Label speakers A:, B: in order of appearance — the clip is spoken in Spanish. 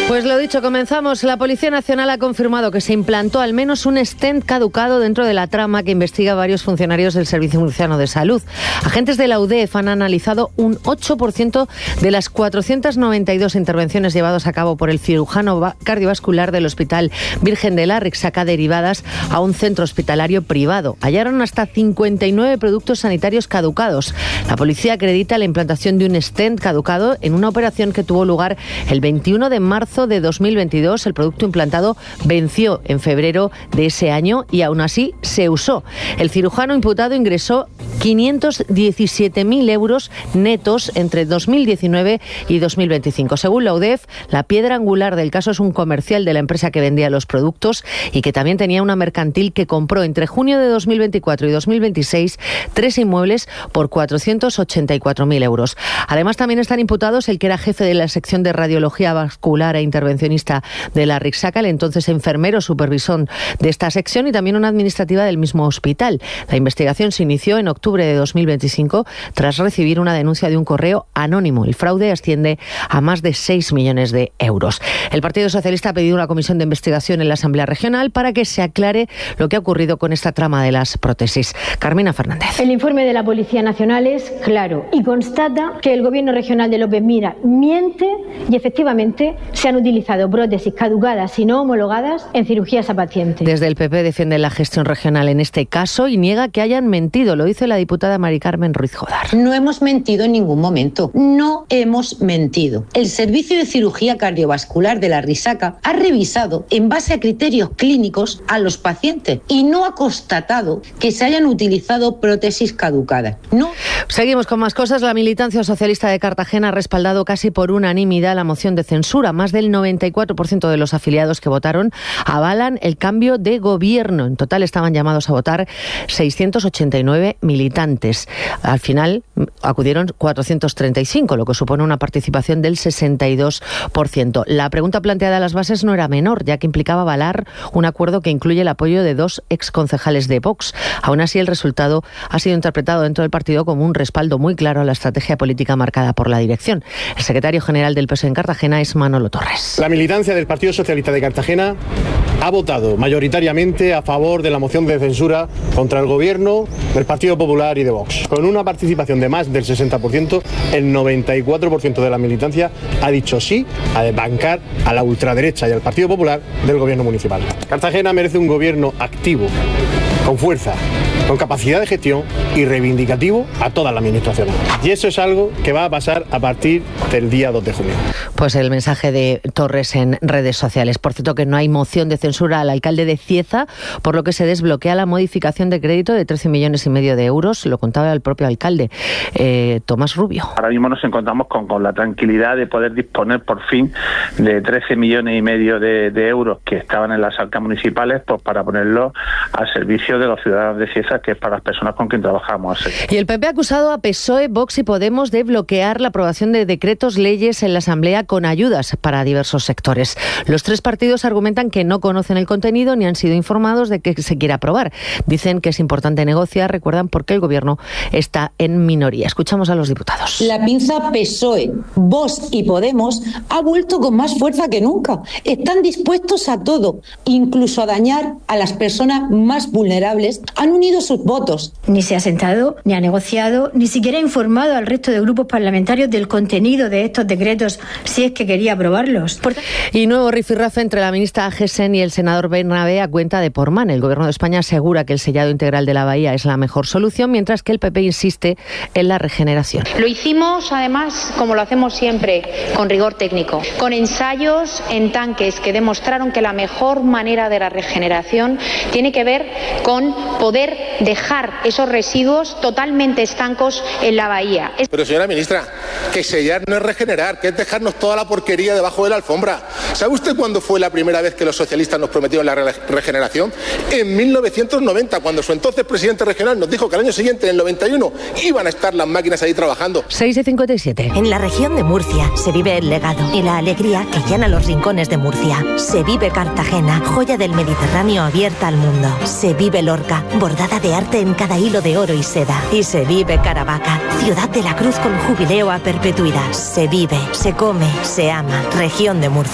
A: Pues lo dicho, comenzamos. La Policía Nacional ha confirmado que se implantó al menos un stent caducado dentro de la trama que investiga varios funcionarios del Servicio Murciano de Salud. Agentes de la UDEF han analizado un 8% de las 492 intervenciones llevadas a cabo por el cirujano cardiovascular del Hospital Virgen de la Rixaca derivadas a un centro hospitalario privado. Hallaron hasta 59 productos sanitarios caducados. La policía acredita la implantación de un stent caducado en una operación que tuvo lugar el 21 de marzo de 2022. El producto implantado venció en febrero de ese año y aún así se usó. El cirujano imputado ingresó 517.000 euros netos entre 2019 y 2025. Según la UDEF, la piedra angular del caso es un comercial de la empresa que vendía los productos y que también tenía una mercantil que compró entre junio de 2024 y 2026 3 inmuebles por 484.000 euros. Además, también están imputados el que era jefe de la sección de radiología vascular e intervencionista de la Rixaca, el entonces enfermero supervisor de esta sección, y también una administrativa del mismo hospital. La investigación se inició en octubre de 2025 tras recibir una denuncia de un correo anónimo. El fraude asciende a más de 6 millones de euros. El Partido Socialista ha pedido una comisión de investigación en la Asamblea Regional para que se aclare lo que ha ocurrido con esta trama de las prótesis. Carmina Fernández.
B: El informe de la Policía Nacional es claro y constata que el Gobierno regional de López Miras miente y efectivamente se han utilizado prótesis caducadas y no homologadas en cirugías a pacientes.
A: Desde el PP defiende la gestión regional en este caso y niega que hayan mentido. Lo dice la diputada Mari Carmen Ruiz Jodar.
C: No hemos mentido en ningún momento. No hemos mentido. El Servicio de Cirugía Cardiovascular de la Rixaca ha revisado en base a criterios clínicos a los pacientes y no ha constatado que se hayan utilizado prótesis caducadas. No.
A: Seguimos con más cosas. La militancia socialista de Cartagena ha respaldado casi por unanimidad la moción de censura. Más del 94% de los afiliados que votaron avalan el cambio de gobierno. En total estaban llamados a votar 689 militantes. Al final acudieron 435, lo que supone una participación del 62%. La pregunta planteada a las bases no era menor, ya que implicaba avalar un acuerdo que incluye el apoyo de 2 exconcejales de Vox. Aún así, el resultado ha sido interpretado dentro del partido como un respaldo muy claro a la estrategia política marcada por la dirección. El secretario general del PSOE en Cartagena es Manolo Torres.
D: La militancia del Partido Socialista de Cartagena ha votado mayoritariamente a favor de la moción de censura contra el gobierno del Partido Popular y de Vox. Con una participación de más del 60%, el 94% de la militancia ha dicho sí a desbancar a la ultraderecha y al Partido Popular del gobierno municipal. Cartagena merece un gobierno activo, con fuerza, con capacidad de gestión y reivindicativo a toda la administración. Y eso es algo que va a pasar a partir del día 2 de junio.
A: Pues el mensaje de Torres en redes sociales. Por cierto, que no hay moción de censura al alcalde de Cieza, por lo que se desbloquea la modificación de crédito de 13,5 millones de euros. Lo contaba el propio alcalde, Tomás Rubio.
E: Ahora mismo nos encontramos con la tranquilidad de poder disponer por fin de 13,5 millones de euros que estaban en las arcas municipales, pues para ponerlos al servicio de los ciudadanos de Cieza, que es para las personas con quien trabajamos.
A: Y el PP ha acusado a PSOE, Vox y Podemos de bloquear la aprobación de decretos leyes en la Asamblea con ayudas para diversos sectores. Los 3 partidos argumentan que no conocen el contenido ni han sido informados de que se quiere aprobar. Dicen que es importante negociar, recuerdan, porque el Gobierno está en minoría. Escuchamos a los diputados.
C: La pinza PSOE, Vox y Podemos ha vuelto con más fuerza que nunca. Están dispuestos a todo, incluso a dañar a las personas más vulnerables. Han unido sus votos.
B: Ni se ha sentado, ni ha negociado, ni siquiera ha informado al resto de grupos parlamentarios del contenido de estos decretos, si es que quería aprobarlos.
A: Y nuevo rifirrafe entre la ministra Agesen y el senador Bernabé a cuenta de Portman. El Gobierno de España asegura que el sellado integral de la bahía es la mejor solución, mientras que el PP insiste en la regeneración.
F: Lo hicimos, además, como lo hacemos siempre, con rigor técnico, con ensayos en tanques que demostraron que la mejor manera de la regeneración tiene que ver con poder dejar esos residuos totalmente estancos en la bahía.
G: Pero señora ministra, que sellar no es regenerar, que es dejarnos toda la porquería debajo de la alfombra. ¿Sabe usted cuándo fue la primera vez que los socialistas nos prometieron la regeneración? En 1990, cuando su entonces presidente regional nos dijo que al año siguiente, en el 91, iban a estar las máquinas ahí trabajando.
A: 6:57.
H: En la región de Murcia se vive el legado y la alegría que llena los rincones de Murcia. Se vive Cartagena, joya del Mediterráneo abierta al mundo. Se vive Lorca, bordada de arte en cada hilo de oro y seda. Y se vive Caravaca, ciudad de la Cruz con jubileo a perpetuidad. Se vive, se come, se ama. Región de Murcia.